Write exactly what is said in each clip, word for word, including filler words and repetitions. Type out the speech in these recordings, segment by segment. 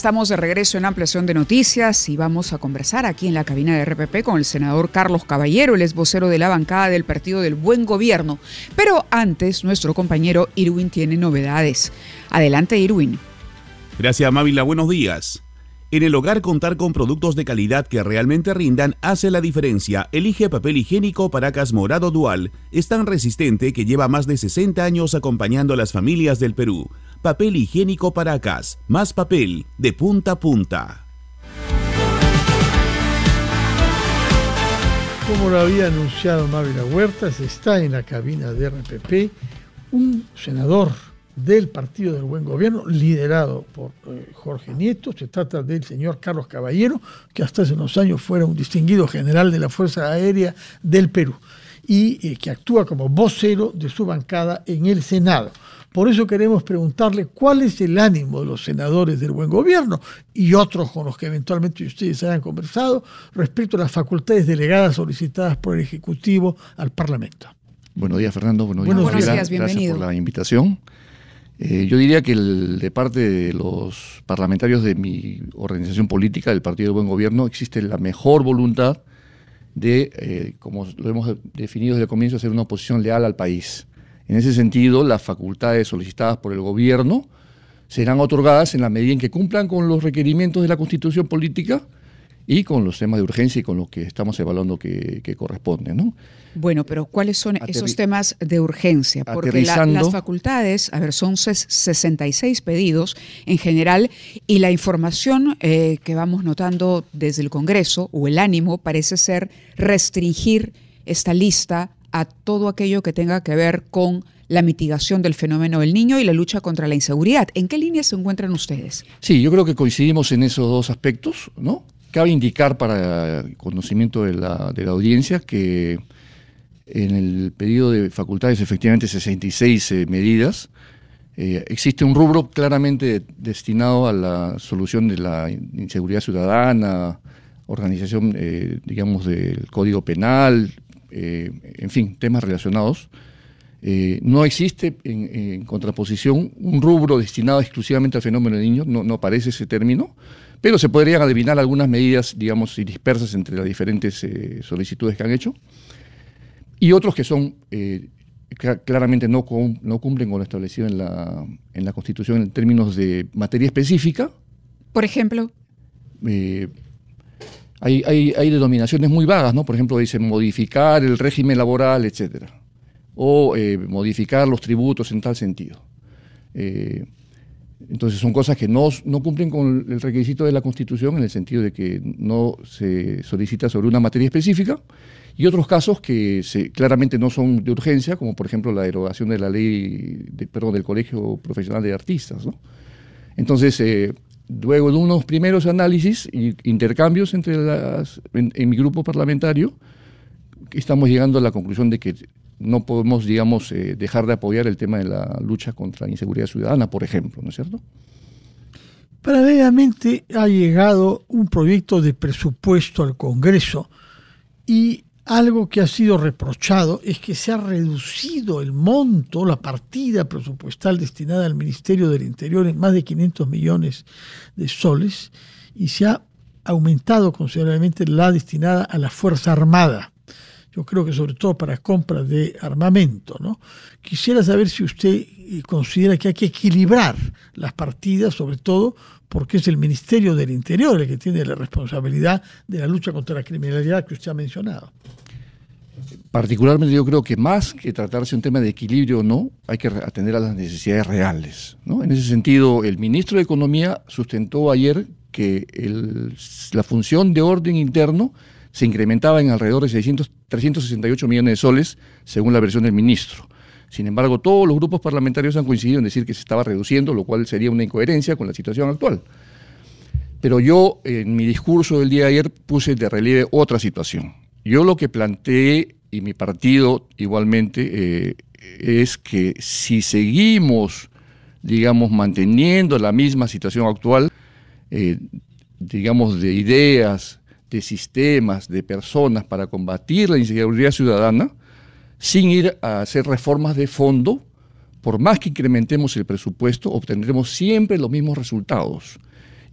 estamos de regreso en Ampliación de Noticias y vamos a conversar aquí en la cabina de R P P con el senador Carlos Caballero, el ex vocero de la bancada del Partido del Buen Gobierno. Pero antes, nuestro compañero Irwin tiene novedades. Adelante, Irwin. Gracias, Mávila. Buenos días. En el hogar, contar con productos de calidad que realmente rindan hace la diferencia. Elige papel higiénico Paracas Morado Dual. Es tan resistente que lleva más de sesenta años acompañando a las familias del Perú. Papel higiénico Paracas. Más papel de punta a punta. Como lo había anunciado Mávila Huertas, está en la cabina de R P P un senador del Partido del Buen Gobierno, liderado por eh, Jorge Nieto. Se trata del señor Carlos Caballero, que hasta hace unos años fuera un distinguido general de la Fuerza Aérea del Perú y eh, que actúa como vocero de su bancada en el Senado. Por eso queremos preguntarle cuál es el ánimo de los senadores del Buen Gobierno y otros con los que eventualmente ustedes hayan conversado respecto a las facultades delegadas solicitadas por el Ejecutivo al Parlamento. Buenos días, Fernando. Buenos días, Buenos días, bienvenido. Gracias por la invitación. Eh, yo diría que el, de parte de los parlamentarios de mi organización política, del Partido del Buen Gobierno, existe la mejor voluntad de, eh, como lo hemos definido desde el comienzo, hacer una oposición leal al país. En ese sentido, las facultades solicitadas por el gobierno serán otorgadas en la medida en que cumplan con los requerimientos de la Constitución política y con los temas de urgencia y con los que estamos evaluando que, que corresponden, ¿no? Bueno, pero ¿cuáles son Aterri- esos temas de urgencia? Porque la, las facultades, a ver, son sesenta y seis pedidos en general y la información eh, que vamos notando desde el Congreso, o el ánimo, parece ser restringir esta lista a todo aquello que tenga que ver con la mitigación del fenómeno del niño y la lucha contra la inseguridad. ¿En qué línea se encuentran ustedes? Sí, yo creo que coincidimos en esos dos aspectos, ¿no? Cabe indicar para conocimiento de la, de la audiencia que en el pedido de facultades, efectivamente sesenta y seis eh, medidas, eh, existe un rubro claramente destinado a la solución de la inseguridad ciudadana, organización, eh, digamos, del Código Penal, eh, en fin, temas relacionados. Eh, no existe en, en contraposición un rubro destinado exclusivamente al fenómeno del niño, no, no aparece ese término, pero se podrían adivinar algunas medidas, digamos, dispersas entre las diferentes eh, solicitudes que han hecho, y otros que son eh, claramente no, con, no cumplen con lo establecido en la, en la Constitución en términos de materia específica. Por ejemplo. Eh, hay, hay, hay denominaciones muy vagas, ¿no? Por ejemplo, dice modificar el régimen laboral, etcétera, o eh, modificar los tributos en tal sentido. Eh, entonces son cosas que no, no cumplen con el requisito de la Constitución en el sentido de que no se solicita sobre una materia específica, y otros casos que se, claramente no son de urgencia, como por ejemplo la derogación de la ley, de, perdón, del Colegio Profesional de Artistas, ¿no? Entonces, eh, luego de unos primeros análisis e intercambios entre las, en, en mi grupo parlamentario, estamos llegando a la conclusión de que no podemos, digamos, eh, dejar de apoyar el tema de la lucha contra la inseguridad ciudadana, por ejemplo, ¿no es cierto? Paralelamente ha llegado un proyecto de presupuesto al Congreso y algo que ha sido reprochado es que se ha reducido el monto, la partida presupuestal destinada al Ministerio del Interior en más de quinientos millones de soles y se ha aumentado considerablemente la destinada a la Fuerza Armada. Yo creo que sobre todo para compras de armamento, ¿no? Quisiera saber si usted considera que hay que equilibrar las partidas, sobre todo porque es el Ministerio del Interior el que tiene la responsabilidad de la lucha contra la criminalidad que usted ha mencionado. Particularmente yo creo que más que tratarse de un tema de equilibrio o no, hay que atender a las necesidades reales, ¿no? En ese sentido, el ministro de Economía sustentó ayer que el, la función de orden interno se incrementaba en alrededor de seiscientos, trescientos sesenta y ocho millones de soles, según la versión del ministro. Sin embargo, todos los grupos parlamentarios han coincidido en decir que se estaba reduciendo, lo cual sería una incoherencia con la situación actual. Pero yo, en mi discurso del día de ayer, puse de relieve otra situación. Yo lo que planteé, y mi partido igualmente, eh, es que si seguimos, digamos, manteniendo la misma situación actual, eh, digamos, de ideas, de sistemas, de personas para combatir la inseguridad ciudadana, sin ir a hacer reformas de fondo, por más que incrementemos el presupuesto, obtendremos siempre los mismos resultados.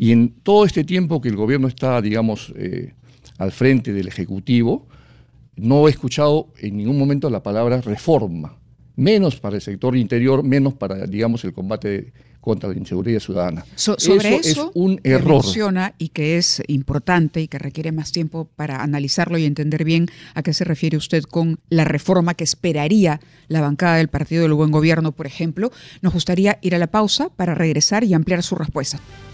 Y en todo este tiempo que el gobierno está, digamos, eh, al frente del Ejecutivo, no he escuchado en ningún momento la palabra reforma, menos para el sector interior, menos para, digamos, el combate contra la inseguridad ciudadana. So, sobre eso, eso es un que error. menciona y que es importante y que requiere más tiempo para analizarlo y entender bien a qué se refiere usted con la reforma que esperaría la bancada del Partido del Buen Gobierno, por ejemplo. Nos gustaría ir a la pausa para regresar y ampliar su respuesta.